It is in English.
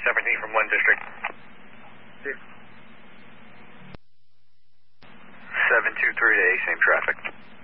17 from 1 District. 723 to A, same traffic.